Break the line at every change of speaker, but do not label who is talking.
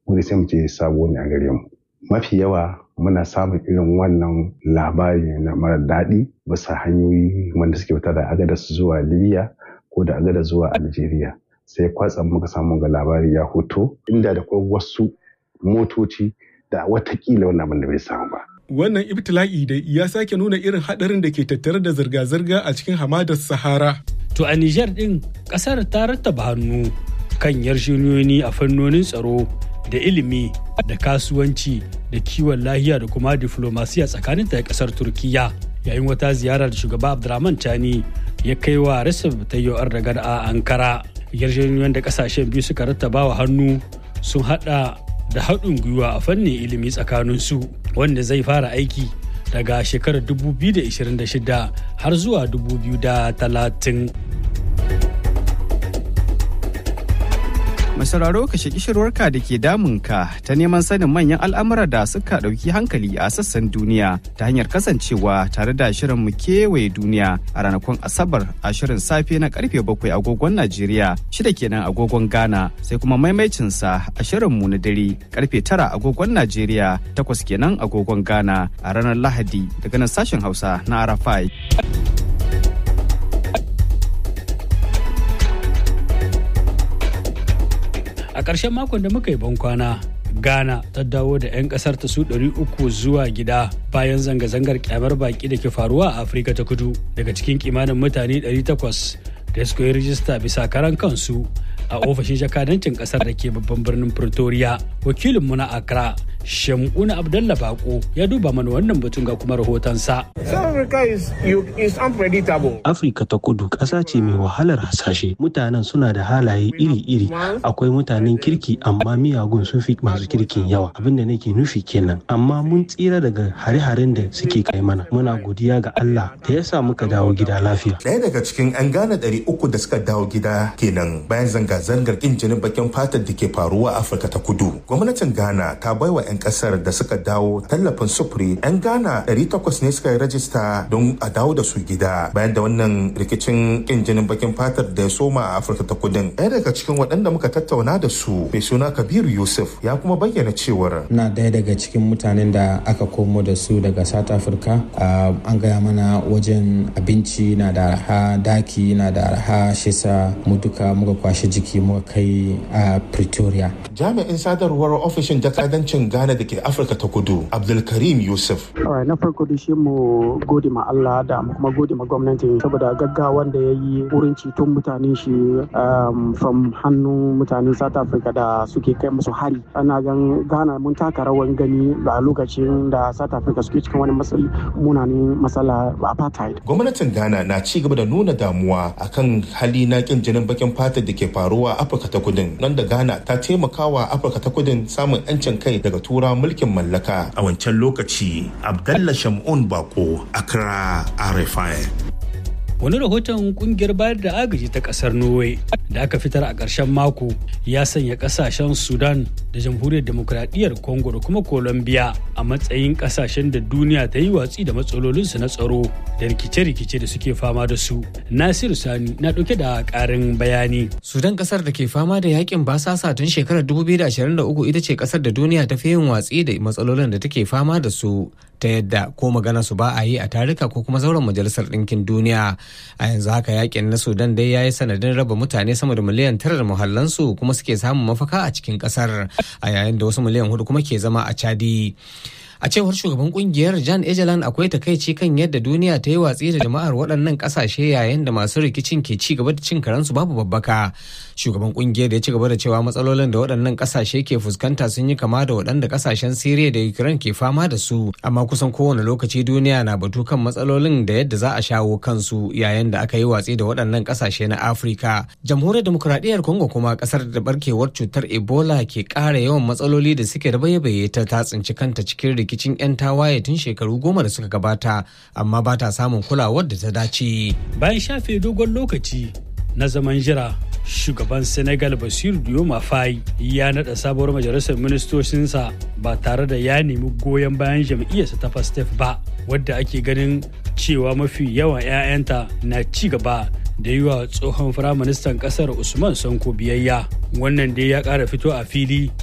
mu sai mu ce sabo ne a gare mu. Mafi yawa muna samun irin wannan labari na mara daɗi bisa hanyoyi wanda suke fita da Agadas zuwa Libya ko da Agadas zuwa Algeria. Sai kwatsam muka samu ga labari ya hoto inda da kuma wasu motoci da watakila wannan abin da bai samu ba.
Wannan ibtila'i da ya sake nuna irin haɗarin da ke tattare da zirga-zirga a cikin hamadar Sahara.
To a Nijar ɗin ƙasar ta rattaba hannu kan yarjejeniyoyi a fannonin tsaro da ilimi da kasuwanci da kiwon lahiya da kuma diflomasiya tsakanin ta ƙasar Turkiya yayin wata ziyara da shugaba Abdurrahman Tani ya kai wa Recep Tayyip Erdogan a Ankara. Yarjejeniyoyin da ƙasashen biyu suka rattaba wa hannu sun haɗa da haɗin gwiwa a fannin ilimi tsakaninsu wanda zai fara aiki daga shekarar 2026 har zuwa 2030.
Masararo ka shaki shirwarka da ke damunka ta neman sanin manyan al'amura da suka ɗauki hankali a sassan duniya ta hanyar kasancewa tare da shirin mu kewaye duniya a ranakun Asabar a shirin safe na karfe 7 agogon Najeriya, 6 kenan agogon Ghana, sai kuma maimaicinsa a shirin mu na dare karfe 9 agogon Najeriya, 8 kenan agogon Ghana a ranar Lahadi daga nan sashen Hausa na Arafai.
A ƙarshen makon da muka yi bankwana, Ghana ta dawo da 'yan ƙasar ta su 300 zuwa gida bayan zanga-zangar kyamar baƙi da ke faruwa a Afirka ta Kudu. Daga cikin kimanin mutane 800 da suka yi rijista bisa karan kansu a ofishin jakadancin ƙasar da ke babban birnin Pretoria. Wakilinmu na Accra, Shamuna Abdallah Bako ya duba mana wannan batun ga kuma rahotonsa.
Afirka ta Kudu ƙasa ce mai wahalar hasashe. Mutanen suna da halaye iri-iri. Akwai mutanen kirki amma miyagun sun fi masu kirkin yawa. Abin da nake nufi kenan. Amma mun tsira daga hare-haren da suke kai mana. Muna godiya ga Allah da ya sa muka dawo gida lafiya.
Ɗaya daga cikin 'yan Ghana 300 da suka dawo gida kenan bayan zanga-zangar ƙin jinin bakin fatar da ke faruwa a Afirka ta Kudu. Gwamnatin Ghana ta baiwa 'yan kasar da suka dawo tallafin sufuri. 'Yan Ghana 800 ne suka yi rajista don a dawo da su gida bayan da wannan rikicin kin jinin bakin fatar da ya soma a Afirka ta Kudin. Ɗaya daga cikin waɗanda muka tattauna da su mai suna Kabiru Yusuf ya kuma bayyana cewar
na ɗaya daga cikin mutanen da aka komo da su daga South Africa. An gaya mana wajen abinci na da arha, daki na da arha, shi sa mu duka muka kwashe jiki muka kai a Pretoria.
Jami'in sadarwar ofishin jakadancin Ghana da ke Afirka ta Kudu, Abdulkarim Yusuf.
Na farko da shi mu gode ma Allah da mu kuma gode ma gwamnati saboda gaggawan da ya yi wurin ceton mutane shi from hannun mutane South Africa da suke kai musu hari. Ana gan Ghana mun taka rawan gani a lokacin da South Africa suke cikin wani munanin matsala apartheid.
Gwamnatin Ghana na ci gaba da nuna damuwa akan hali na kin jinin bakin fata da ke faruwa a Afirka ta Kudu. Nan da Ghana ta taimakawa Afirka ta Kudu samun 'yancin kai daga tura mulkin mallaka a wancan lokaci. Abdallah Shamun Bako, Accra, RFI.
Wani rahoton kungiyar bayar da agaji ta kasar Norway da aka fitar a ƙarshen mako ya sanya ƙasashen Sudan da Jamhuriyar Demokradiyyar Congo da kuma Colombia a matsayin ƙasashen da duniya ta yi watsi da matsalolinsu na tsaro da rikice-rikice da suke fama da su. Nasiru Sani na ɗauke da ƙarin bayani.
Sudan, ƙasar da ke fama da yakin basasa tun shekarar 2023, ita ce ƙasar da duniya ta fi yin watsi da matsalolin da take fama da su, ta yadda ko magana su ba a yi a tarika ko kuma zauren majalisar ɗinkin duniya. A yanzu haka yakin na Sudan dai ya yi sanadin raba mutane sama da miliyan 9 da muhallansu kuma suke samun mafaka a cikin ƙasar, a yayin da wasu miliyan 4 kuma ke zama a Chadi. A cewar shugaban kungiyar Jan Egeland, akwai takaici kan yadda duniya ta yi watsi da jama'ar waɗannan ƙasashe yayin da masu rikicin ke ci gaba da cin karansu babu babbaka. Shugaban kungiyar da ya ci gaba da cewa matsalolin da waɗannan ƙasashe ke fuskanta sun yi kama da waɗanda ƙasashen Siriya da Ukraine ke fama da su, amma kusan kowane lokaci duniya na batu kan matsalolin da yadda za a shawo kansu yayin da aka yi watsi da waɗannan ƙasashe na Afirka. Jamhuriyar Demokuraɗiyyar Congo kuma, ƙasar da barkewar cutar Ebola ke ƙara yawan matsaloli da suke da baye ta tsinci kanta cikin rikicin 'yan tawaye tun shekaru 10 da suka gabata, amma ba ta samun kulawar da ta dace.
Bayan shafe dogon lokaci na zaman jira, shugaban Senegal Bassirou Diomaye Faye ya naɗa sabuwar majalisar ministocinsa ba tare da ya nemi goyon bayan jam'iyyarsa ta PASTEF ba, wadda ake ganin cewa mafi yawan 'ya'yanta na ci gaba da yi wa tsohon firaministan ƙasar Usman Sonko biyayya. Wannan dai ya ƙara fito a fili